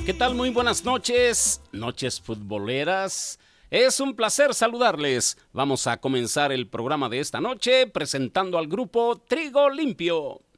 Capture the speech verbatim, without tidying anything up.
¿Qué tal? Muy buenas noches, noches futboleras. Es un placer saludarles. Vamos a comenzar el programa de esta noche presentando al grupo Trigo Limpio.